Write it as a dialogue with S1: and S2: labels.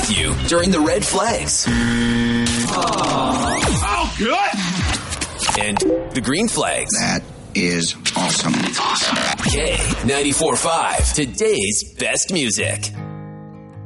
S1: with you during the red flags.
S2: Oh, good.
S1: And the green flags.
S3: That is awesome.
S1: K94.5, today's best music.